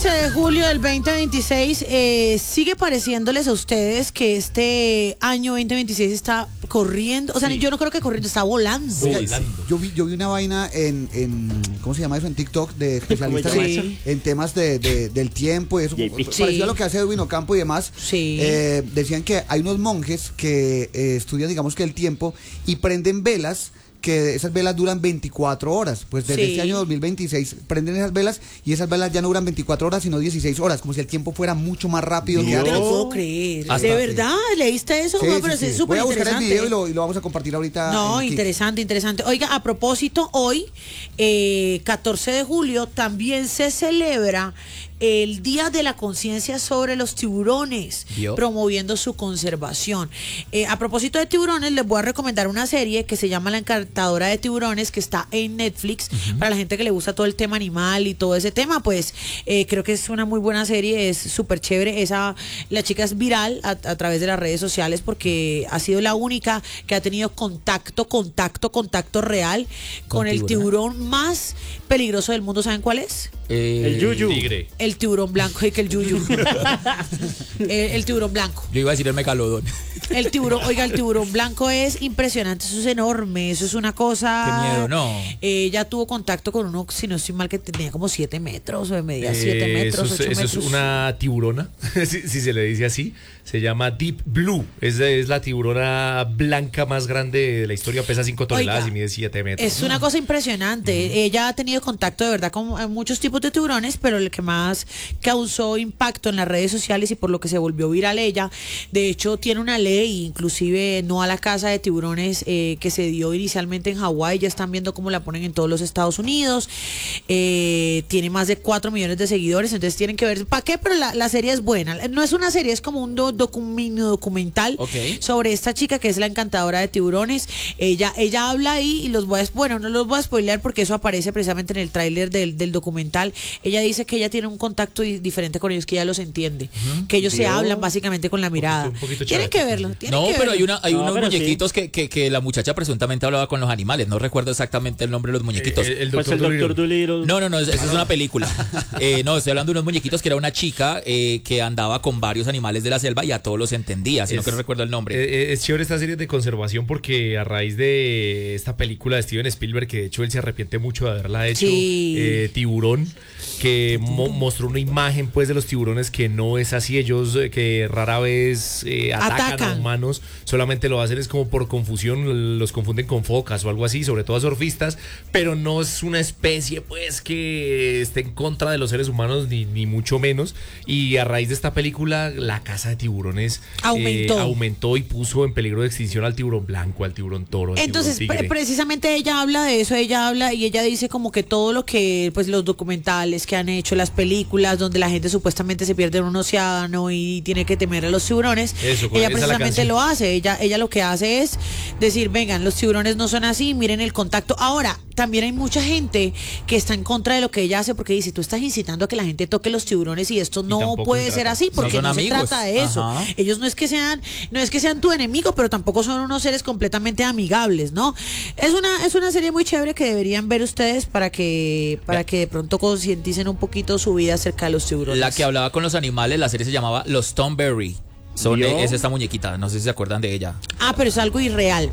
14 de julio del 2026, ¿sigue pareciéndoles a ustedes que este año 2026 está corriendo? O sea, yo no creo que corriendo, está volando. Yo vi una vaina en ¿cómo se llama eso? En TikTok de especialistas en temas del tiempo y eso. Parecía lo que hace Edwin Ocampo y demás. Sí. Decían que hay unos monjes que estudian, digamos que el tiempo y prenden velas, que esas velas duran 24 horas. Pues desde este año 2026 prenden esas velas y esas velas ya no duran 24 horas, sino 16 horas, como si el tiempo fuera mucho más rápido. No te lo puedo creer. ¿De verdad? ¿Leíste eso? No, pero es súper voy a buscar el interesante. video y lo vamos a compartir ahorita. No, interesante. Oiga, a propósito, hoy, 14 de julio, también se celebra el Día de la Conciencia sobre los tiburones, promoviendo su conservación. A propósito de tiburones, les voy a recomendar una serie que se llama La Encantadora de Tiburones, que está en Netflix. Para la gente que le gusta todo el tema animal y todo ese tema, pues creo que es una muy buena serie, es súper chévere. La chica es viral a través de las redes sociales porque ha sido la única que ha tenido contacto real con el tiburón más peligroso del mundo. ¿Saben cuál es? El yuyu. Tigre. El tiburón blanco, y que el yuyu. el tiburón blanco. Yo iba a decir el megalodón. El tiburón blanco es impresionante, eso es enorme, eso es una cosa. Qué miedo, ¿no? Ella tuvo contacto con uno, si no estoy mal, que tenía como 7 metros, o medía 7 metros, 8 metros. Eso es una tiburona, si se le dice así. Se llama Deep Blue. Es la tiburona blanca más grande de la historia. Pesa 5 toneladas y mide 7 metros. Es una cosa impresionante. Ella ha tenido contacto de verdad con muchos tipos de tiburones, pero el que más causó impacto en las redes sociales y por lo que se volvió viral ella, de hecho tiene una ley, inclusive no a la caza de tiburones, que se dio inicialmente en Hawái. Ya están viendo cómo la ponen en todos los Estados Unidos. Tiene más de 4 millones de seguidores, entonces tienen que ver para qué, pero la serie es buena. No es una serie, es como un mini documental sobre esta chica que es la encantadora de tiburones. Ella habla ahí y no los voy a spoilear porque eso aparece precisamente en el tráiler del documental. Ella dice que ella tiene un contacto diferente con ellos, que ella los entiende, que ellos se hablan básicamente con la mirada. Tienen que verlo. Pero hay unos muñequitos que la muchacha presuntamente hablaba con los animales. No recuerdo exactamente el nombre de los muñequitos. El Doctor Dolittle. No, esa es una película. No, estoy hablando de unos muñequitos que era una chica que andaba con varios animales de la selva y a todos los entendía, sino que no recuerdo el nombre. Es chévere esta serie de conservación porque a raíz de esta película de Steven Spielberg, que de hecho él se arrepiente mucho de haberla hecho, Tiburón, que mostró una imagen pues de los tiburones que no es así. Ellos que rara vez atacan a humanos, solamente lo hacen es como por confusión, los confunden con focas o algo así, sobre todo a surfistas, pero no es una especie pues que esté en contra de los seres humanos ni mucho menos. Y a raíz de esta película la caza de tiburones aumentó y puso en peligro de extinción al tiburón blanco, al tiburón toro, al entonces tiburón tigre. Precisamente ella habla de eso, ella dice como que todo lo que pues los documentales que han hecho, las películas donde la gente supuestamente se pierde en un océano y tiene que temer a los tiburones, ella precisamente lo hace. Ella lo que hace es decir, vengan, los tiburones no son así, miren el contacto. Ahora, también hay mucha gente que está en contra de lo que ella hace porque dice, tú estás incitando a que la gente toque los tiburones y esto no puede ser así porque no se trata de eso. Ellos no es que sean tu enemigo, pero tampoco son unos seres completamente amigables, ¿no? Es una serie muy chévere que deberían ver ustedes para que de pronto concienticen un poquito su vida acerca de los tiburones. La que hablaba con los animales, la serie se llamaba Los Thornberry. Es esta muñequita, no sé si se acuerdan de ella. Pero es algo irreal.